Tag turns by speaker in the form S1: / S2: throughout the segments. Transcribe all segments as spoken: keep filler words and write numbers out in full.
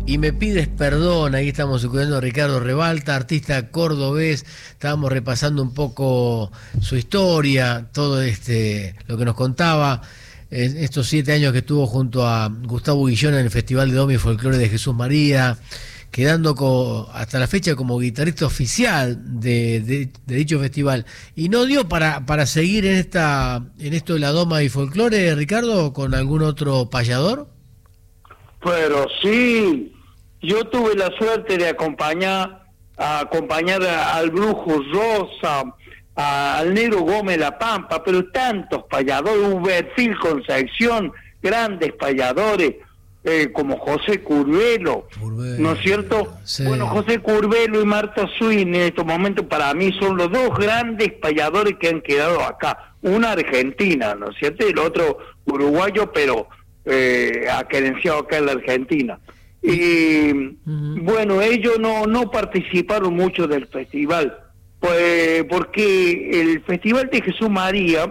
S1: Y me pides perdón, ahí estamos escuchando a Ricardo Rebalta, artista cordobés. Estábamos repasando un poco su historia, todo este lo que nos contaba, eh, estos siete años que estuvo junto a Gustavo Guillón en el Festival de Domi y Folclore de Jesús María, quedando co, hasta la fecha como guitarrista oficial de, de, de dicho festival. ¿Y no dio para, para seguir en esta en esto de la Doma y Folclore, Ricardo, con algún otro payador?
S2: Pero sí, yo tuve la suerte de acompañar a acompañar a, al Brujo Rosa, a, al Negro Gómez La Pampa, pero tantos payadores, un Bertil Concepción, grandes payadores, eh, como José Curvelo, Curvelo, ¿no es cierto? Sí. Bueno, José Curvelo y Marta Swin en estos momentos para mí son los dos grandes payadores que han quedado acá. Una argentina, ¿no es cierto? Y el otro uruguayo, pero eh, aquerenciado acá en la Argentina. Y uh-huh. bueno, ellos no no participaron mucho del festival, pues porque el Festival de Jesús María,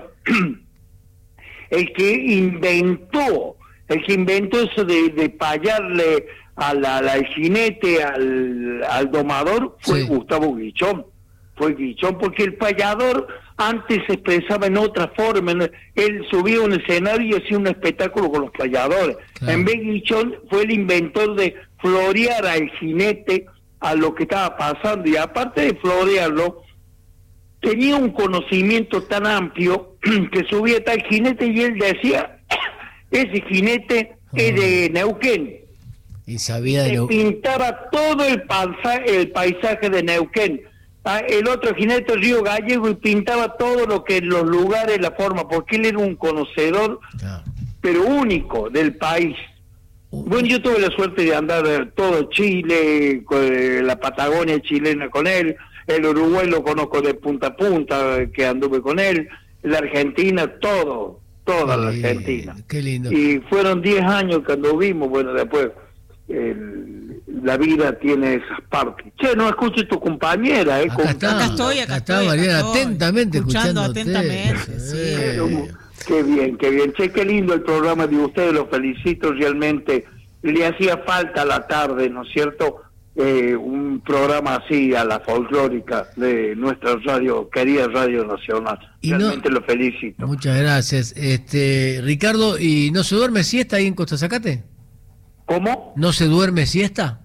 S2: el que inventó, el que inventó eso de, de payarle al, al, al jinete, al, al domador, fue sí. Gustavo Guichón, fue Guichón, porque el payador antes se expresaba en otra forma, él subía a un escenario y hacía un espectáculo con los payadores. Claro. En vez de Guichón fue el inventor de florear al jinete a lo que estaba pasando, y aparte de florearlo, tenía un conocimiento tan amplio que subía tal jinete y él decía, ese jinete oh. es de Neuquén.
S1: Y sabía de
S2: Neuquén. Pintaba todo el, paisaje, el paisaje de Neuquén. El otro jinete Río Gallego, y pintaba todo lo que los lugares, la forma, porque él era un conocedor, claro. pero único del país. Uh, bueno, yo tuve la suerte de andar todo Chile, la Patagonia chilena con él, el Uruguay lo conozco de punta a punta, que anduve con él, la Argentina, todo, toda la Argentina.
S1: Qué lindo.
S2: Y fueron diez años que anduvimos, bueno, después el, la vida tiene esas partes. Che, no escuches tu compañera, ¿eh?
S1: Acá, está,
S3: acá estoy, acá,
S1: acá está,
S3: estoy,
S1: Mariana,
S3: acá estoy,
S1: atentamente
S3: escuchando
S1: escuchándote.
S3: atentamente, sí.
S2: Eh, qué bien, qué bien. Che, qué lindo el programa de ustedes, los felicito, realmente le hacía falta a la tarde, ¿no es cierto? Eh, un programa así a la folclórica de nuestra radio, querida Radio Nacional.
S1: Y
S2: realmente
S1: no,
S2: lo felicito.
S1: Muchas gracias. Este, Ricardo, ¿y no se duerme siesta ahí en Costa Zacate?
S2: ¿Cómo?
S1: ¿No se duerme siesta?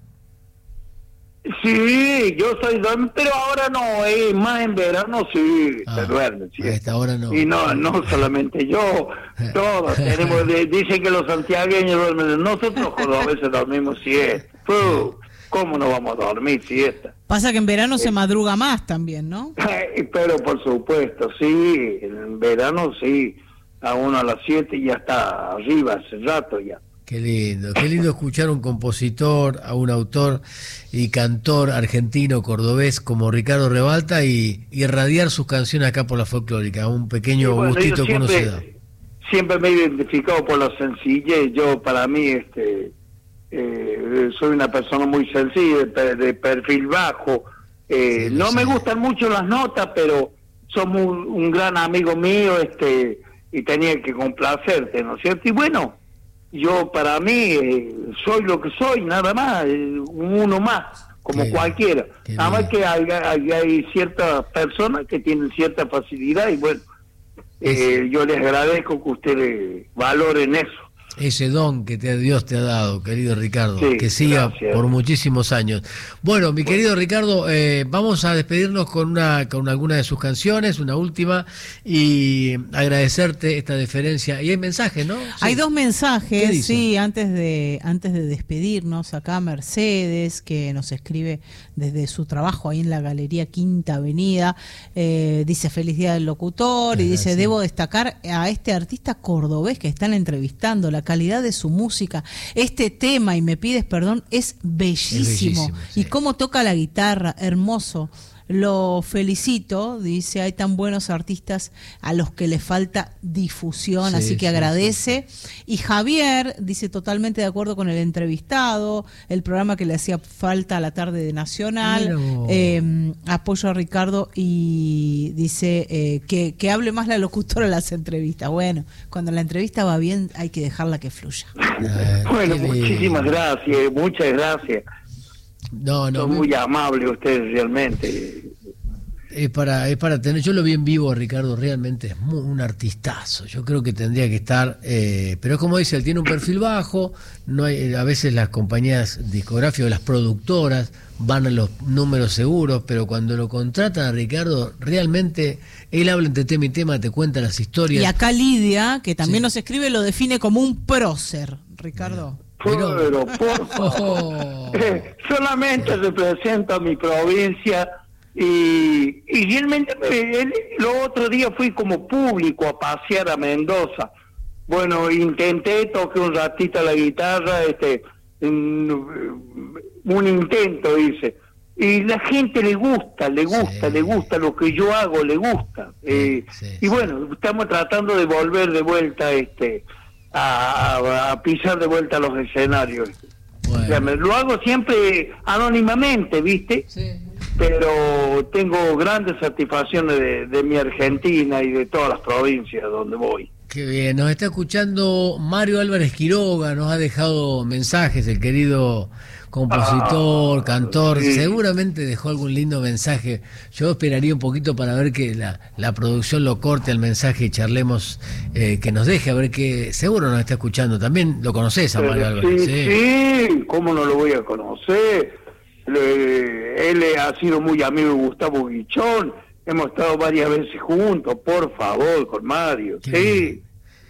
S2: Sí, yo soy duerme, pero ahora no, eh, más en verano sí,
S1: ah,
S2: se duerme. Sí.
S1: A esta hora no.
S2: Y no, no solamente yo, todos tenemos, de, dicen que los santiagueños duermen, nosotros a veces dormimos siesta. Puh, ¿cómo no vamos a dormir siesta?
S3: Pasa que en verano eh, se madruga más también, ¿no?
S2: Pero por supuesto, sí, en verano sí, a uno a las siete ya está arriba hace rato ya.
S1: Qué lindo, qué lindo escuchar a un compositor, a un autor y cantor argentino, cordobés como Ricardo Rebalta y, y irradiar sus canciones acá por la folclórica, un pequeño sí, bueno, gustito que uno se da.
S2: Siempre me he identificado por la sencillez, yo para mí este eh, soy una persona muy sencilla, de, de perfil bajo, eh, sí, no sé. Me gustan mucho las notas, pero somos un, un gran amigo mío este y tenía que complacerte, ¿no es cierto? Y bueno, yo para mí eh, soy lo que soy, nada más, eh, uno más, como qué, cualquiera. Qué nada más que hay, hay, hay ciertas personas que tienen cierta facilidad y bueno, eh, yo les agradezco que ustedes valoren eso.
S1: Ese don que te, Dios te ha dado, querido Ricardo,
S2: sí,
S1: que siga
S2: gracias.
S1: Por muchísimos años. Bueno, mi bueno. querido Ricardo, eh, vamos a despedirnos con una con alguna de sus canciones, una última, y agradecerte esta deferencia. Y hay mensajes, ¿no? Sí.
S3: Hay dos mensajes, sí, antes de antes de despedirnos. Acá Mercedes, que nos escribe desde su trabajo ahí en la Galería Quinta Avenida, eh, dice feliz día del locutor, gracias. Y dice, debo destacar a este artista cordobés que están entrevistando, la calidad de su música, este tema, y me pides perdón, es bellísimo, es bellísimo sí. Y cómo toca la guitarra, hermoso. lo felicito, dice, hay tan buenos artistas a los que les falta difusión, sí, así que sí, agradece. Sí, sí. Y Javier dice, totalmente de acuerdo con el entrevistado, el programa que le hacía falta a la tarde de Nacional, eh, apoyo a Ricardo y dice eh, que, que hable más la locutora en las entrevistas. Bueno, cuando la entrevista va bien hay que dejarla que fluya.
S2: Eh, bueno, muchísimas gracias, muchas gracias.
S1: No, no,
S2: son muy amables ustedes realmente.
S1: Es para, es para tener, yo lo vi en vivo, Ricardo, realmente es muy, un artistazo. Yo creo que tendría que estar, eh, pero como dice, él tiene un perfil bajo, no hay, a veces las compañías discográficas, las productoras van a los números seguros, pero cuando lo contratan a Ricardo, realmente él habla entre tema y tema, te cuenta las historias.
S3: Y acá Lidia, que también sí. nos escribe, lo define como un prócer, Ricardo.
S2: Pero, pero por favor, oh. eh, solamente represento a mi provincia y, y realmente el, los otros días fui como público a pasear a Mendoza. Bueno, intenté, toqué un ratito la guitarra, este un, un intento hice. Y la gente le gusta, le gusta, sí. le gusta lo que yo hago, le gusta. Eh, sí, sí, y bueno, estamos tratando de volver de vuelta este A, a pisar de vuelta a los escenarios. Bueno. O sea, me, lo hago siempre anónimamente, ¿viste? Sí. Pero tengo grandes satisfacciones de, de mi Argentina y de todas las provincias donde voy.
S1: Qué bien, nos está escuchando Mario Álvarez Quiroga, nos ha dejado mensajes, el querido compositor, ah, cantor, sí. seguramente dejó algún lindo mensaje. Yo esperaría un poquito para ver que la, la producción lo corte el mensaje y charlemos, eh, que nos deje, a ver que seguro nos está escuchando. También lo conoces a Mario Álvarez.
S2: Sí, sí, sí, ¿cómo no lo voy a conocer? Le, él ha sido muy amigo de Gustavo Guichón, hemos estado varias veces juntos, por favor, con Mario. Qué sí. Bien.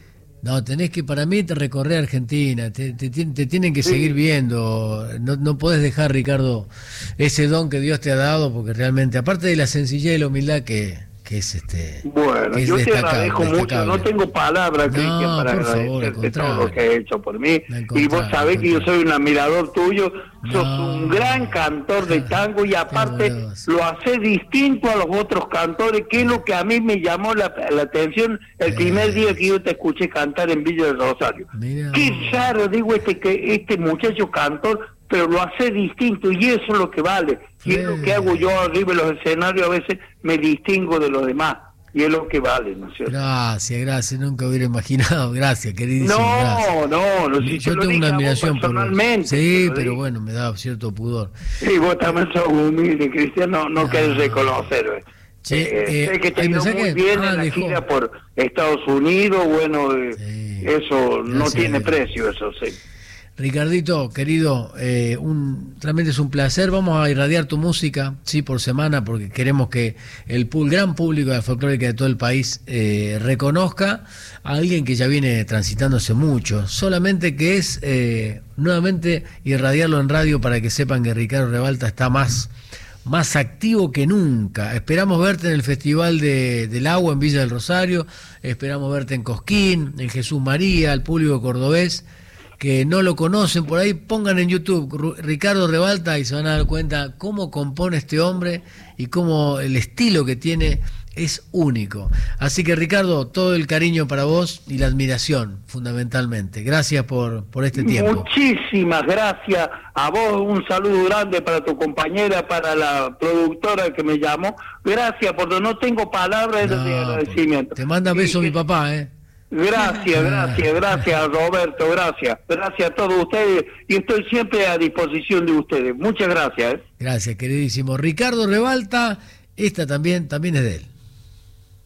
S1: No, tenés que, para mí, te recorrer Argentina, te, te, te tienen que sí. seguir viendo, no, no podés dejar, Ricardo, ese don que Dios te ha dado, porque realmente, aparte de la sencillez y la humildad que, que es este...
S2: Bueno,
S1: es
S2: yo te agradezco mucho, no tengo palabras,
S1: no,
S2: Cristian, para agradecerte todo lo que has hecho por mí, y vos sabés que yo soy un admirador tuyo, sos no. un gran cantor de tango, y aparte lo haces distinto a los otros cantores, que es lo que a mí me llamó la, la atención el primer eh. día que yo te escuché cantar en Villa del Rosario. Mira. Qué raro, digo, este que este muchacho cantor, pero lo hace distinto, y eso es lo que vale. Y es lo que hago yo arriba en los escenarios, a veces me distingo de los demás, y es lo que vale, ¿no es cierto?
S1: Gracias, gracias, nunca hubiera imaginado, gracias, queridísimo.
S2: No,
S1: gracias.
S2: no, no, si
S1: yo tengo una admiración por vos. Sí, pero digo. Bueno, me da cierto pudor.
S2: Sí, vos también sos humilde, Cristian, no, no, no. querés reconocer, ¿eh?
S1: Sí,
S2: eh, sé que te ido muy bien ah, en la dejó. gira por Estados Unidos, bueno, eh, sí. eso gracias no tiene precio, eso sí.
S1: Ricardito, querido, eh, un, realmente es un placer. Vamos a irradiar tu música, sí, por semana, porque queremos que el, el gran público de la folclórica de todo el país eh, reconozca a alguien que ya viene transitándose mucho. Solamente que es eh, nuevamente irradiarlo en radio para que sepan que Ricardo Rebalta está más, más activo que nunca. Esperamos verte en el Festival de, del Agua en Villa del Rosario, esperamos verte en Cosquín, en Jesús María, al público cordobés que no lo conocen por ahí, pongan en YouTube Ricardo Rebalta y se van a dar cuenta cómo compone este hombre y cómo el estilo que tiene es único. Así que, Ricardo, todo el cariño para vos y la admiración, fundamentalmente. Gracias por, por este tiempo.
S2: Muchísimas gracias a vos, un saludo grande para tu compañera, para la productora que me llamó. Gracias, porque no tengo palabras no, de agradecimiento.
S1: Te manda besos mi papá, ¿eh?
S2: Gracias, gracias, gracias Roberto, gracias, gracias a todos ustedes y estoy siempre a disposición de ustedes. Muchas gracias. ¿eh?
S1: Gracias, queridísimo. Ricardo Rebalta, esta también, también es de él.